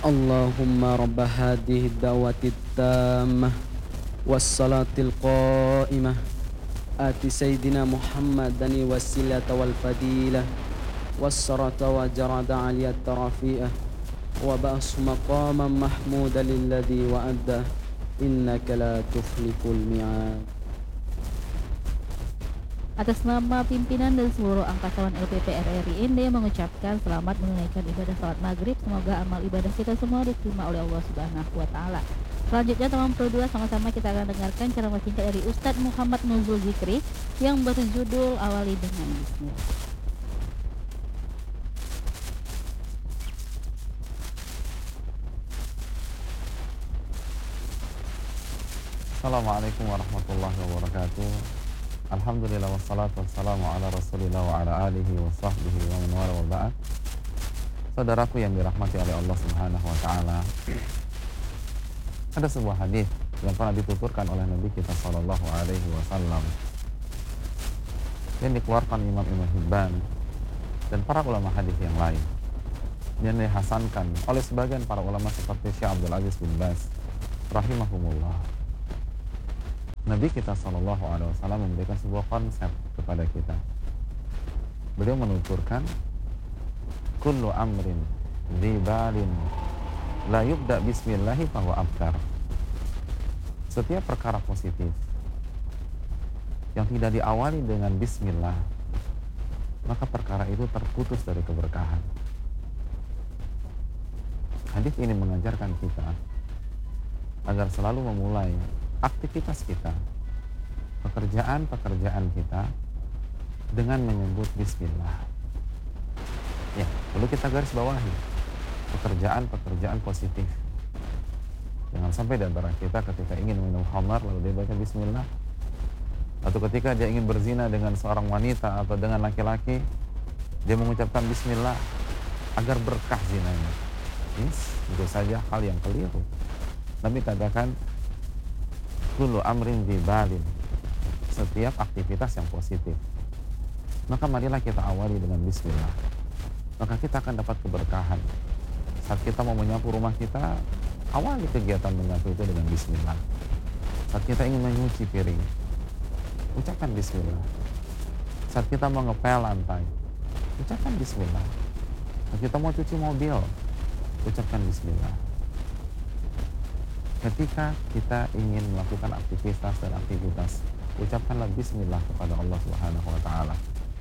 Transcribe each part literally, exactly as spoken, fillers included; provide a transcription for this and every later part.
اللهم رب هذه الدعوة التامة والصلاة القائمة آت سيدنا محمدا الوسيلة والفضيلة والصلاة وجرد علي الترفيئة وبأس مقاما محمودا للذي وأده إنك لا تخلف الميعاد. Atas nama pimpinan dan seluruh angkatan L P P R R I India mengucapkan selamat menunaikan ibadah salat maghrib. Semoga amal ibadah kita semua diterima oleh Allah Subhanahu wa Ta'ala. Selanjutnya teman Pro dua sama-sama kita akan dengarkan ceramah singkat dari Ustadz Muhammad Nuzul Zikri yang berjudul Awali dengan Bismillah. Assalamualaikum warahmatullahi wabarakatuh. Alhamdulillah wassalatu wassalamu ala rasulillah wa ala alihi wa sahbihi wa man wala wa ba'd. Saudaraku yang dirahmati oleh Allah Subhanahu wa Ta'ala, ada sebuah hadis yang pernah dituturkan oleh Nabi kita sallallahu alaihi wasallam yang dikeluarkan Imam Ibnu Hibban dan para ulama hadis yang lain, yang dihasankan oleh sebagian para ulama seperti Syekh Abdul Aziz bin Baz rahimahumullah. Nabi kita sallallahu alaihi wasallam memberikan sebuah konsep kepada kita. Beliau menuturkan, kullu amrin dzibalin la yubda bismillahi fahuwa abtar. Setiap perkara positif yang tidak diawali dengan bismillah, maka perkara itu terputus dari keberkahan. Hadis ini mengajarkan kita agar selalu memulai aktivitas kita, pekerjaan-pekerjaan kita dengan menyebut bismillah. Ya, perlu kita garis bawahi pekerjaan-pekerjaan positif. Jangan sampai di antara kita ketika ingin minum khamar lalu dia baca bismillah, atau ketika dia ingin berzina dengan seorang wanita atau dengan laki-laki dia mengucapkan bismillah agar berkah zinanya. Yes, itu saja hal yang keliru. Nabi katakan kullu amrin dzibalin, setiap aktivitas yang positif, maka marilah kita awali dengan bismillah, maka kita akan dapat keberkahan. Saat kita mau menyapu rumah kita, awali kegiatan menyapu itu dengan bismillah. Saat kita ingin menyuci piring, ucapkan bismillah. Saat kita mau ngepel lantai, ucapkan bismillah. Saat kita mau cuci mobil, ucapkan bismillah. Ketika kita ingin melakukan aktivitas dan aktivitas, ucapkanlah bismillah kepada Allah Subhanahu wa Ta'ala.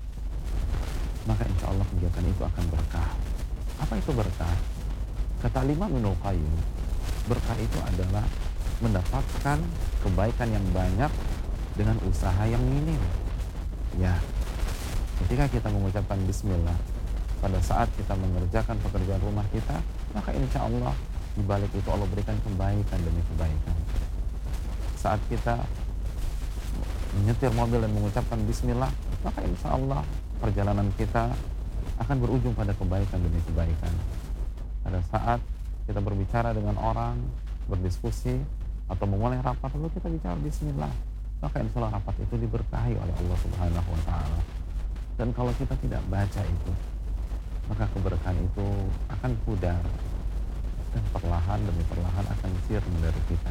Maka insya Allah kegiatan itu akan berkah. Apa itu berkah? Kata Imam Ibnu Qayyim, berkah itu adalah mendapatkan kebaikan yang banyak dengan usaha yang minim. Ya, ketika kita mengucapkan bismillah pada saat kita mengerjakan pekerjaan rumah kita, maka insya Allah di balik itu Allah berikan kebaikan demi kebaikan. Saat kita menyetir mobil dan mengucapkan bismillah, maka insya Allah perjalanan kita akan berujung pada kebaikan demi kebaikan. Pada saat kita berbicara dengan orang, berdiskusi, atau memulai rapat, lalu kita bicara bismillah, maka insya Allah rapat itu diberkahi oleh Allah Subhanahu wa Ta'ala. Dan kalau kita tidak baca itu, maka keberkahan itu akan pudar dan perlahan demi perlahan akan sirna dari kita.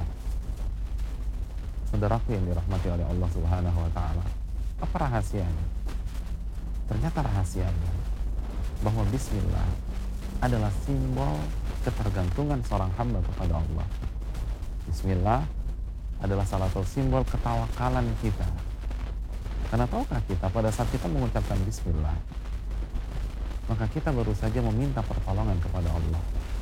Saudaraku yang dirahmati oleh Allah Subhanahu wa Ta'ala, apa rahasianya? Ternyata rahasianya bahwa bismillah adalah simbol ketergantungan seorang hamba kepada Allah. Bismillah adalah salah satu simbol ketawakalan kita. Karena tahukah kita pada saat kita mengucapkan bismillah, maka kita baru saja meminta pertolongan kepada Allah.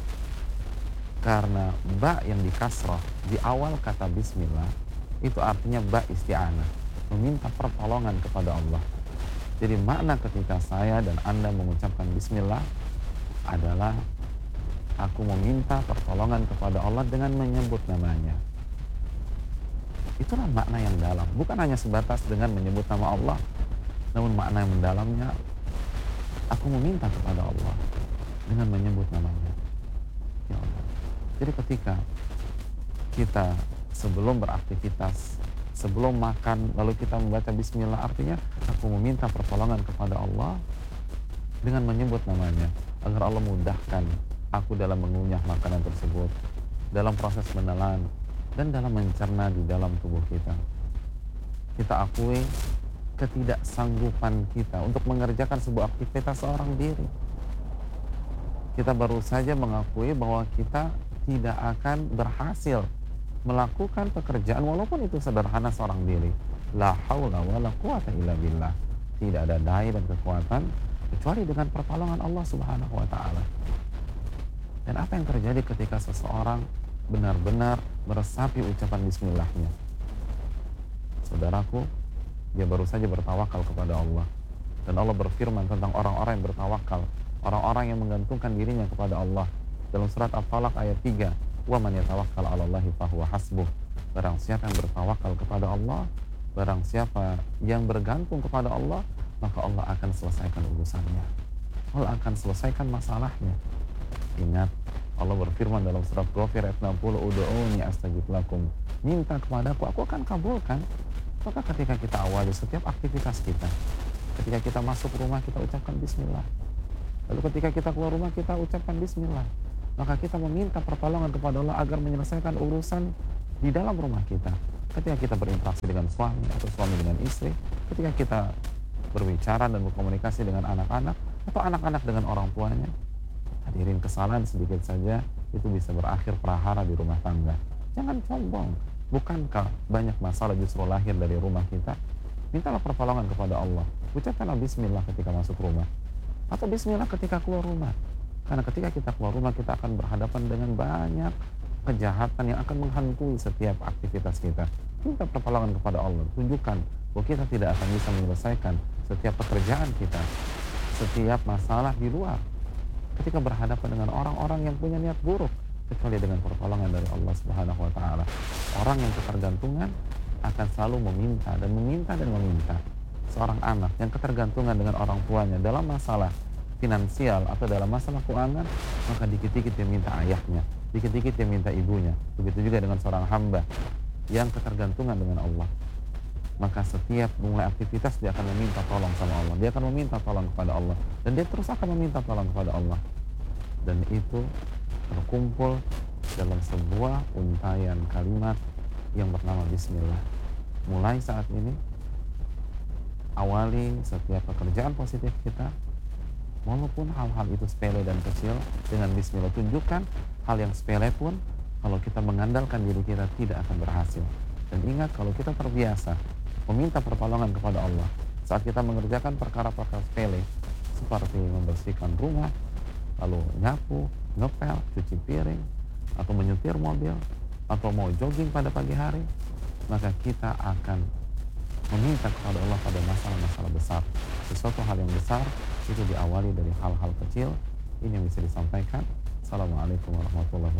Karena ba yang dikasrah di awal kata bismillah itu artinya ba isti'anah, meminta pertolongan kepada Allah. Jadi makna ketika saya dan Anda mengucapkan bismillah adalah aku meminta pertolongan kepada Allah dengan menyebut namanya. Itulah makna yang dalam, bukan hanya sebatas dengan menyebut nama Allah, namun makna yang mendalamnya aku meminta kepada Allah dengan menyebut namanya. Ya Allah. Jadi ketika kita sebelum beraktivitas, sebelum makan, lalu kita membaca bismillah, artinya aku meminta pertolongan kepada Allah dengan menyebut namanya, agar Allah mudahkan aku dalam mengunyah makanan tersebut, dalam proses menelan, dan dalam mencerna di dalam tubuh kita. Kita akui ketidaksanggupan kita untuk mengerjakan sebuah aktivitas seorang diri. Kita baru saja mengakui bahwa kita tidak akan berhasil melakukan pekerjaan walaupun itu sederhana seorang diri. La haula wala quwata illa billah. Tidak ada daya dan kekuatan kecuali dengan pertolongan Allah Subhanahu wa taala. Dan apa yang terjadi ketika seseorang benar-benar meresapi ucapan bismillahnya? Saudaraku, dia baru saja bertawakal kepada Allah. Dan Allah berfirman tentang orang-orang yang bertawakal, orang-orang yang menggantungkan dirinya kepada Allah. Dalam surat At-Talaq ayat tiga, "Wa man yatawakkal 'alallahi fahuwa hasbuh." Barang siapa yang bertawakal kepada Allah, barang siapa yang bergantung kepada Allah, maka Allah akan selesaikan urusannya. Allah akan selesaikan masalahnya. Ingat, Allah berfirman dalam surat Ghafir ayat enam puluh, "Ud'uni astajib lakum." Minta kepadaku, aku akan kabulkan. Maka ketika kita awali setiap aktivitas kita, ketika kita masuk rumah, kita ucapkan bismillah. Lalu ketika kita keluar rumah, kita ucapkan bismillah. Maka kita meminta pertolongan kepada Allah agar menyelesaikan urusan di dalam rumah kita. Ketika kita berinteraksi dengan suami atau suami dengan istri, ketika kita berbicara dan berkomunikasi dengan anak-anak atau anak-anak dengan orang tuanya, hadirin, kesalahan sedikit saja itu bisa berakhir prahara di rumah tangga. Jangan sombong. Bukankah banyak masalah justru lahir dari rumah kita? Mintalah pertolongan kepada Allah. Ucapkanlah bismillah ketika masuk rumah, atau bismillah ketika keluar rumah. Karena ketika kita keluar rumah, kita akan berhadapan dengan banyak kejahatan yang akan menghantui setiap aktivitas kita. Minta pertolongan kepada Allah. Tunjukkan bahwa kita tidak akan bisa menyelesaikan setiap pekerjaan kita, setiap masalah di luar, ketika berhadapan dengan orang-orang yang punya niat buruk, kecuali dengan pertolongan dari Allah Subhanahu wa taala. Orang yang ketergantungan akan selalu meminta dan meminta dan meminta. Seorang anak yang ketergantungan dengan orang tuanya dalam masalah finansial atau dalam masalah keuangan, maka dikit-dikit dia minta ayahnya, dikit-dikit dia minta ibunya. Begitu juga dengan seorang hamba yang ketergantungan dengan Allah. Maka setiap mulai aktivitas dia akan meminta tolong sama Allah. Dia akan meminta tolong kepada Allah. Dan dia terus akan meminta tolong kepada Allah. Dan itu terkumpul dalam sebuah untayan kalimat yang bernama bismillah. Mulai saat ini, awali setiap pekerjaan positif kita, walaupun hal-hal itu sepele dan kecil, dengan bismillah. Tunjukkan hal yang sepele pun, kalau kita mengandalkan diri kita tidak akan berhasil. Dan ingat, kalau kita terbiasa meminta pertolongan kepada Allah saat kita mengerjakan perkara-perkara sepele seperti membersihkan rumah, lalu nyapu, ngepel, cuci piring, atau menyetir mobil, atau mau jogging pada pagi hari, maka kita akan meminta kepada Allah pada masalah-masalah besar. Sesuatu hal yang besar itu diawali dari hal-hal kecil. Ini yang bisa disampaikan. Assalamualaikum warahmatullahi wabarakatuh.